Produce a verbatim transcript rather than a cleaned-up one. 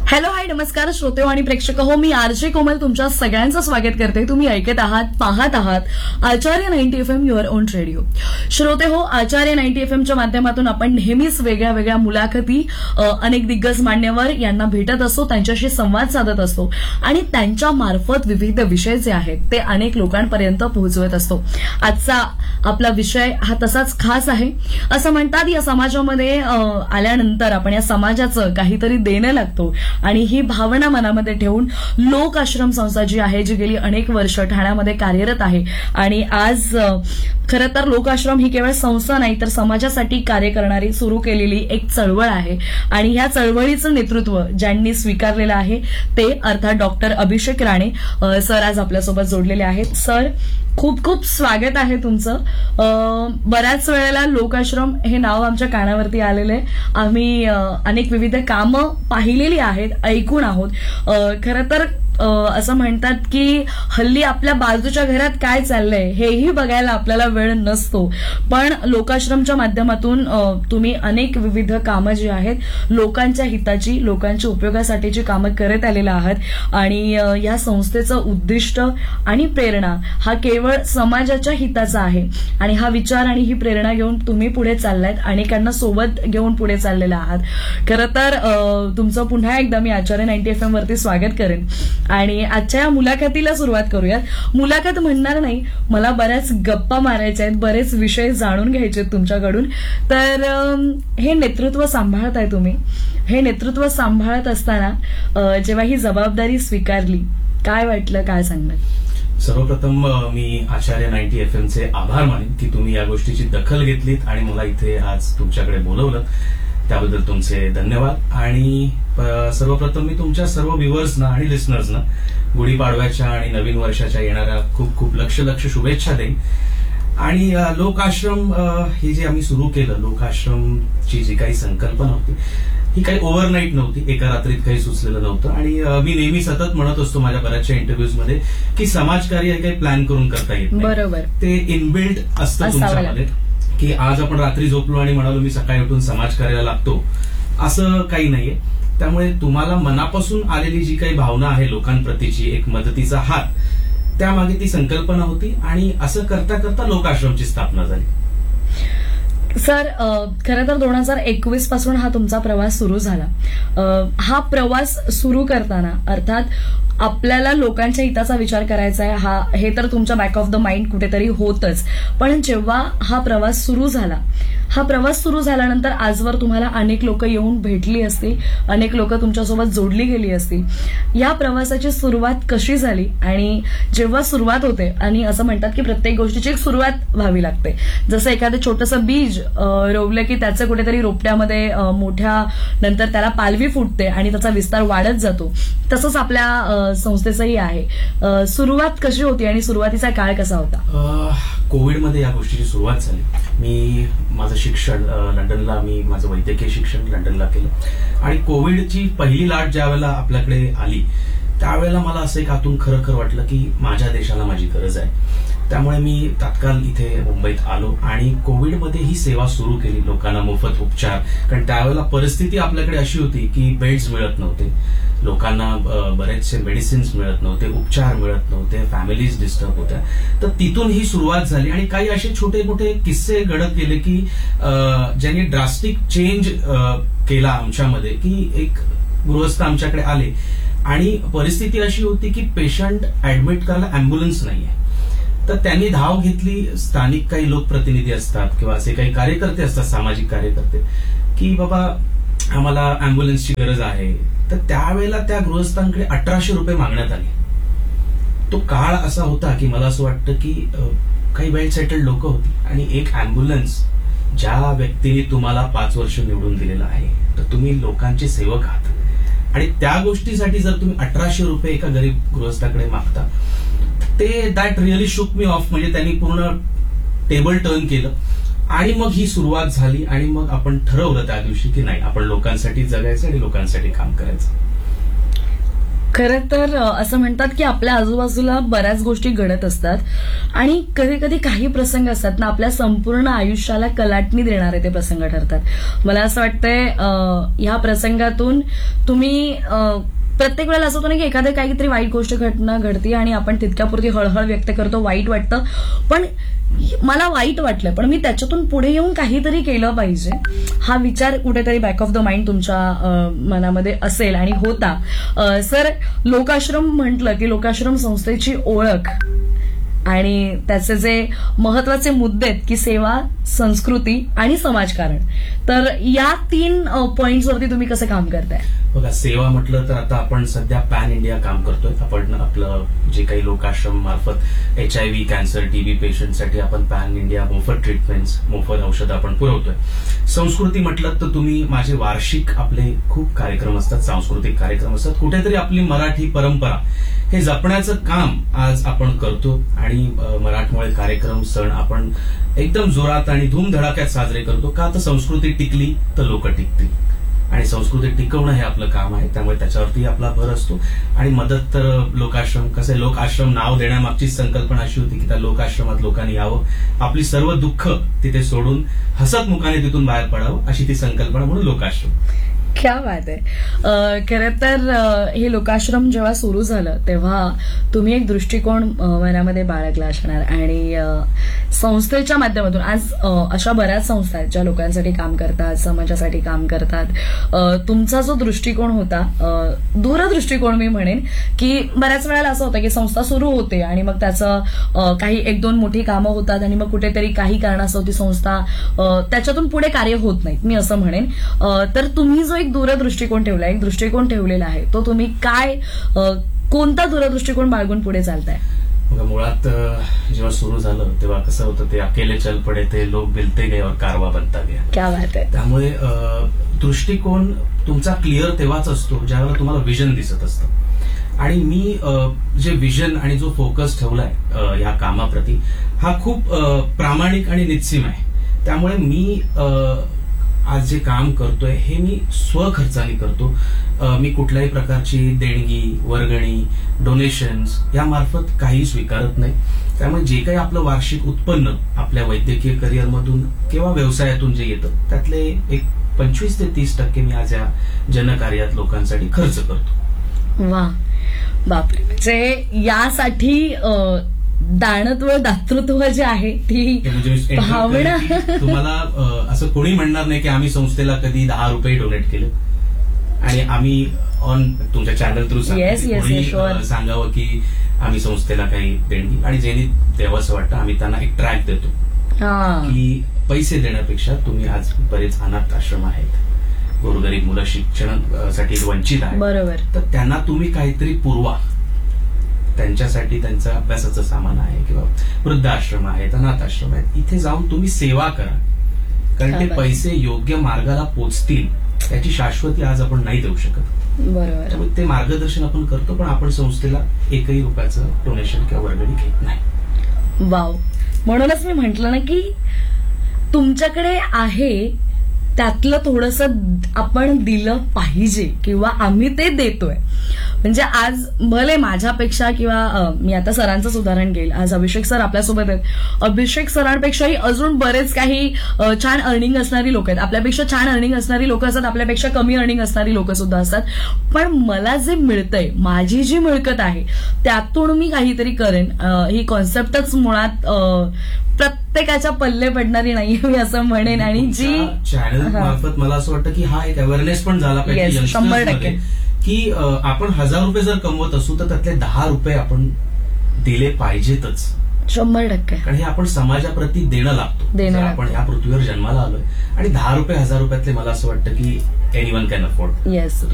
Hello hi नमस्कार श्रोते आणि प्रेक्षक हो, मी आरजे कोमल तुमच्या सगळ्यांचं स्वागत करते. तुम्ही ऐकत आहात, पाहत आहात आचार्य ninety F am your on radio. श्रोते हो, आचार्य नाईन्टी एफ एमच्या माध्यमातून आपण नेहमीच वेगळ्या वेगळ्या मुलाखती, अनेक दिग्गज मान्यवर यांना भेटत असतो, त्यांच्याशी संवाद साधत असतो आणि त्यांच्या मार्फत विविध विषय जे आहेत ते अनेक लोकांपर्यंत पोहोचवत असतो. आजचा आपला विषय हा तसाच खास आहे. असं म्हणतात या समाजामध्ये आल्यानंतर आपण या समाजाचं काहीतरी देणं लागतो आणि ही भावना मनामध्ये ठेवून लोक आश्रम संस्था जी आहे, जी गेली अनेक वर्ष ठाण्यामध्ये कार्यरत आहे आणि आज खरं तर लोक आश्रम ही केवळ संस्था नाही तर समाजासाठी कार्य करणारी सुरू केलेली एक चळवळ आहे आणि ह्या चळवळीचं नेतृत्व ज्यांनी स्वीकारलेलं आहे ते अर्थात डॉक्टर अभिषेक राणे सर आज आपल्यासोबत जोडलेले आहेत. सर, खूप खूप स्वागत आहे तुमचं. बऱ्याच वेळेला लोक आश्रम हे नाव आमच्या कानावरती आलेलं आहे. आम्ही अनेक विविध कामं पाहिलेली आहेत, ऐकून आहोत. खरं तर असं म्हणतात की हल्ली आपल्या बाजूच्या घरात काय चाललंय हेही बघायला आपल्याला वेळ नसतो, पण लोकाश्रमच्या माध्यमातून तुम्ही अनेक विविध कामं जी आहेत लोकांच्या हिताची, लोकांच्या उपयोगासाठीची कामं करत आलेला आहात आणि या संस्थेचं उद्दिष्ट आणि प्रेरणा हा केवळ समाजाच्या हिताचा आहे आणि हा विचार आणि ही प्रेरणा घेऊन तुम्ही पुढे चाललायत, अनेकांना सोबत घेऊन पुढे चाललेला आहात. खरं तर तुमचं पुन्हा एकदा मी आचार्य नाईन्टी एफ एम वरती स्वागत करेन आणि आजच्या या मुलाखतीला सुरुवात करूयात. मुलाखत म्हणणार नाही, मला बऱ्याच गप्पा मारायच्या आहेत, बरेच विषय जाणून घ्यायचे आहेत तुमच्याकडून. तर हे नेतृत्व सांभाळताय तुम्ही, हे नेतृत्व सांभाळत असताना जेव्हा ही जबाबदारी स्वीकारली, काय वाटलं, काय सांगणार? सर्वप्रथम मी आचार्य नाईन्टी एफ एम चे आभार मानेन की तुम्ही या गोष्टीची दखल घेतलीत आणि मला इथे आज तुमच्याकडे बोलवलं, त्याबद्दल तुमचे धन्यवाद. आणि सर्वप्रथम मी तुमच्या सर्व व्ह्युअर्सना आणि लिसनर्सना गुढीपाडव्याच्या आणि नवीन वर्षाच्या येणाऱ्या खूप खूप लक्ष लक्ष शुभेच्छा देईन. आणि लोक आश्रम हे जे आम्ही सुरू केलं, लोक आश्रमची जी काही संकल्पना होती ही काही ओव्हरनाईट नव्हती, एका रात्रीत काही सुचलेलं नव्हतं. आणि मी नेहमी सतत म्हणत असतो माझ्या बऱ्याचशा इंटरव्ह्यूज मध्ये की समाजकार्य हे काही प्लॅन करून करता येत नाही, बरोबर, ते इनबिल्ट असतं तुमच्यामध्ये की आज आपण रात्री झोपलो आणि म्हणालो मी सकाळी उठून समाजकार्याला लागतो, असं काही नाहीये. त्यामुळे तुम्हाला मनापासून आलेली जी काही भावना आहे लोकांप्रतीची, एक मदतीचा हात, त्यामागे ती संकल्पना होती आणि असं करता करता लोक आश्रमची स्थापना झाली. सर, खरं तर दोन हजार एकवीस पासून हा तुमचा प्रवास सुरू झाला. हा प्रवास सुरू करताना अर्थात आपल्याला लोकांच्या हिताचा विचार करायचा आहे, हा हे तर तुमच्या बॅक ऑफ द माइंड कुठेतरी होतच. पण जेव्हा हा प्रवास सुरू झाला, हा प्रवास सुरू झाल्यानंतर आजवर तुम्हाला अनेक लोक येऊन भेटली असतील, अनेक लोक तुमच्यासोबत जोडली गेली असतील. या प्रवासाची सुरुवात कशी झाली आणि जेव्हा सुरुवात होते, आणि असं म्हणतात की प्रत्येक गोष्टीची एक सुरुवात व्हावी लागते, जसं एखादं छोटंसं बीज रोवलं की त्याचं कुठेतरी रोपट्यामध्ये मोठ्या नंतर त्याला पालवी फुटते आणि त्याचा विस्तार वाढत जातो, तसंच आपल्या संस्थेचंही आहे. सुरुवात कशी होती आणि सुरुवातीचा काळ कसा होता? कोविडमध्ये या गोष्टीची सुरुवात झाली. मी माझं शिक्षण लंडनला, मी माझं वैद्यकीय शिक्षण लंडनला केलं आणि कोविडची पहिली लाट ज्या वेळेला आपल्याकडे आली त्यावेळेला मला असं एक आतून खरं खरं वाटलं की माझ्या देशाला माझी गरज आहे. त्यामुळे मी तात्काळ इथे मुंबईत आलो आणि कोविडमध्ये ही सेवा सुरू केली, लोकांना मोफत उपचार. कारण त्यावेळेला परिस्थिती आपल्याकडे अशी होती की बेड्स मिळत नव्हते, लोकांना बरेचसे मेडिसिन्स मिळत नव्हते, उपचार मिळत नव्हते, फॅमिलीज डिस्टर्ब होत्या. तर तिथून ही सुरुवात झाली आणि काही असे छोटे मोठे किस्से घडत गेले की ज्यांनी ड्रास्टिक चेंज केला आमच्यामध्ये. की एक गृहस्थ आमच्याकडे आले आणि परिस्थिती अशी होती की पेशंट ऍडमिट करायला अँब्युलन्स नाहीये. तर त्यांनी धाव घेतली, स्थानिक काही लोकप्रतिनिधी असतात किंवा असे काही कार्यकर्ते असतात, सामाजिक कार्यकर्ते, की बाबा आम्हाला अँब्युलन्सची गरज आहे. तर त्यावेळेला त्या गृहस्थांकडे अठराशे रुपये मागण्यात आले. तो काळ असा होता की मला असं वाटतं की काही वेल सेटल्ड लोक होती आणि एक अँब्युलन्स, ज्या व्यक्तीने तुम्हाला पाच वर्ष निवडून दिलेलं आहे, तर तुम्ही लोकांचे सेवक आहात आणि त्या गोष्टीसाठी जर तुम्ही अठराशे रुपये एका गरीब गृहस्थाकडे मागता, ते दॅट रिअली शुक मी ऑफ. म्हणजे त्यांनी पूर्ण टेबल टर्न केलं आणि मग ही सुरुवात झाली आणि मग आपण ठरवलं त्या दिवशी की नाही, आपण लोकांसाठी जगायचं आणि लोकांसाठी काम करायचं. खरं तर असं म्हणतात की आपल्या आजूबाजूला बऱ्याच गोष्टी घडत असतात आणि कधी कधी काही प्रसंग असतात ना आपल्या संपूर्ण आयुष्याला कलाटणी देणारे ते प्रसंग ठरतात. मला असं वाटतंय ह्या प्रसंगातून तुम्ही प्रत्येक वेळेला असं होतं ना की एखादं काहीतरी वाईट गोष्ट घटना घडते आणि आपण तितक्यापुरती हळहळ व्यक्त करतो, वाईट वाटतं, पण मला वाईट वाटलं पण मी त्याच्यातून पुढे येऊन काहीतरी केलं पाहिजे हा विचार कुठेतरी बॅक ऑफ द माइंड तुमच्या मनामध्ये असेल आणि होता. सर, लोकाश्रम म्हटलं की लोकाश्रम संस्थेची ओळख आणि त्याचे जे महत्वाचे मुद्दे आहेत की सेवा, संस्कृती आणि समाजकारण, तर या तीन पॉइंट्सवरती तुम्ही कसं काम करताय? बघा, सेवा म्हटलं तर आता आपण सध्या पॅन इंडिया काम करतोय. आपण आपलं जे काही लोकाश्रम मार्फत H I V, cancer, TB पेशंटसाठी आपण पॅन इंडिया मोफत ट्रीटमेंट्स, मोफत औषधं आपण पुरवतोय. संस्कृती म्हटलं तर तुम्ही माझे वार्षिक आपले खूप कार्यक्रम असतात, सांस्कृतिक कार्यक्रम असतात. कुठेतरी आपली मराठी परंपरा हे जपण्याचं काम आज आपण करतो आणि मराठमोळे कार्यक्रम, सण आपण एकदम जोरात आणि धूमधडाक्यात साजरे करतो. का तर संस्कृती टिकली तर लोक टिकतील आणि संस्कृती टिकवणं हे आपलं काम आहे. त्यामुळे त्याच्यावरती आपला भर असतो. आणि मदत तर लोकाश्रम, कसं आहे, लोकाश्रम नाव देण्यामागची संकल्पना अशी होती की त्या लोकाश्रमात लोकांनी यावं, आपली सर्व दुःख तिथे सोडून हसत मुखाने तिथून बाहेर पडावं, अशी ती संकल्पना, म्हणून लोकाश्रम. क्या बात आहे. खरं तर हे लोकाश्रम जेव्हा सुरू झालं तेव्हा तुम्ही एक दृष्टिकोन मनामध्ये बाळगला असणार आणि संस्थेच्या माध्यमातून आज अशा बऱ्याच संस्था आहेत ज्या लोकांसाठी काम करतात, समाजासाठी काम करतात. तुमचा जो दृष्टिकोन होता, दूरदृष्टिकोन मी म्हणेन, की बऱ्याच वेळेला असं होतं की संस्था सुरू होते आणि मग त्याचं काही एक दोन मोठी कामं होतात आणि मग कुठेतरी काही कारणास्तव ती संस्था त्याच्यातून पुढे कार्य होत नाहीत, मी असं म्हणेन. तर तुम्ही जो एक दूरदृष्टिकोन ठेवला, एक दृष्टिकोन ठेवलेला आहे, तो तुम्ही काय, कोणता दूरदृष्टिकोन बाळगून पुढे चालताय? बघा, मुळात जेव्हा सुरू झालं तेव्हा कसं होतं, ते अकेले चल पडे ते लोक बिलते गए और कारवा बनता गया. क्या बात आहे. त्यामुळे दृष्टिकोन तुमचा क्लिअर तेव्हाच असतो ज्यावेळेला तुम्हाला विजन दिसत असतं. आणि मी जे विजन आणि जो फोकस ठेवलाय या कामाप्रती हा खूप प्रामाणिक आणि निश्चिम आहे. त्यामुळे मी आज जे काम करतोय हे मी स्वखर्चाने करतो. मी कुठल्याही प्रकारची देणगी, वर्गणी, डोनेशन्स यामार्फत काही स्वीकारत नाही. त्यामुळे जे काही आपलं वार्षिक उत्पन्न आपल्या वैद्यकीय करिअरमधून किंवा व्यवसायातून जे येतं त्यातले एक पंचवीस ते तीस टक्के मी आज या जनकार्यात लोकांसाठी खर्च करतो. वा, बापरे. म्हणजे यासाठी दानत्व, दातृत्व जे आहे ती भावना. तुम्हाला असं कोणी म्हणणार नाही की आम्ही संस्थेला कधी दहा रुपये डोनेट केले आणि आम्ही ऑन तुमच्या चॅनल थ्रू सांगावं की आम्ही संस्थेला काही देणगी, आणि ज्यांनी द्यावंसं वाटतं आम्ही त्यांना एक ट्रॅक देतो की पैसे देण्यापेक्षा तुम्ही आज बरेच अनाथ आश्रम आहेत, गोरगरीब मुलं शिक्षणासाठी वंचित आहेत, बरोबर, तर त्यांना तुम्ही काहीतरी पुरवा. त्यांच्यासाठी त्यांचं अभ्यासाचं सामान आहे किंवा वृद्धाश्रम आहेत, अनाथ आश्रम आहेत, इथे जाऊन तुम्ही सेवा करा. कारण ते पैसे योग्य मार्गाला पोचतील त्याची शाश्वती आज आपण नाही देऊ शकत. बरोबर. त्यामुळे ते मार्गदर्शन आपण करतो, पण आपण संस्थेला एकही रुपयाचं डोनेशन किंवा वर्गणी घेत नाही. वाव. म्हणूनच मी म्हंटल ना की तुमच्याकडे आहे त्यातलं थोडंसं आपण दिलं पाहिजे किंवा आम्ही ते देतोय. म्हणजे आज भले माझ्यापेक्षा किंवा मी आता सरांचंच उदाहरण घेईल, आज अभिषेक सर आपल्यासोबत आहेत, अभिषेक सरांपेक्षाही अजून बरेच काही छान अर्निंग असणारी लोक आहेत, आपल्यापेक्षा छान अर्निंग असणारी लोक असतात, आपल्यापेक्षा कमी अर्निंग असणारी लोक सुद्धा असतात. पण मला जे मिळतंय, माझी जी मिळकत आहे त्यातून मी काहीतरी करेन, ही कॉन्सेप्टच मुळात प्रत्येकाच्या पल्ले पडणारी नाही, मी असं म्हणेन. आणि जी चॅनल मार्फत मला असं वाटतं की हा एक अवेअरनेस पण झाला पाहिजे शंभर टक्के की आपण हजार रुपये जर कमवत असू तर त्यातले दहा रुपये आपण दिले पाहिजेतच. शंभर टक्के. कारण हे आपण समाजाप्रती देणं लागतो. आपण ह्या पृथ्वीवर जन्माला आलोय आणि दहा रुपये हजार रुपयातले मला असं वाटतं की एनीवन कॅन अफोर्ड. येस.